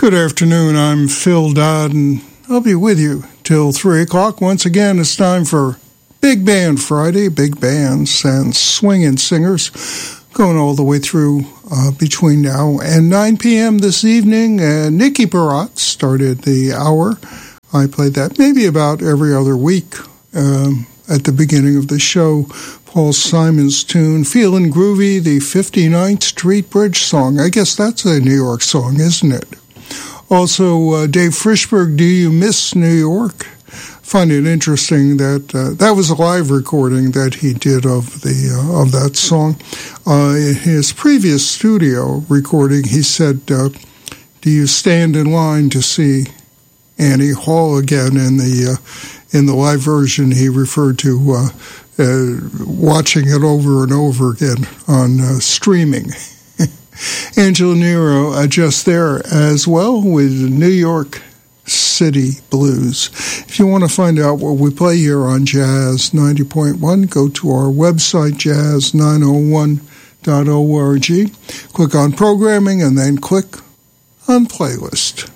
Good afternoon, I'm Phil Dodd, and I'll be with you till 3 o'clock. Once again, it's time for Big Band Friday, big bands and swinging singers, going all the way through between now and 9 p.m. this evening. Nicky Barat started the hour. I played that maybe about every other week at the beginning of the show. Paul Simon's tune, Feelin' Groovy, the 59th Street Bridge song. I guess that's a New York song, isn't it? Also, Dave Frishberg, Do You Miss New York? Find it interesting that that was a live recording that he did of that song. In his previous studio recording, he said, do you stand in line to see Annie Hall again? In the live version, he referred to watching it over and over again on streaming. Angela Nero just there as well with New York City Blues. If you want to find out what we play here on Jazz 90.1, go to our website, jazz901.org, click on programming, and then click on playlist.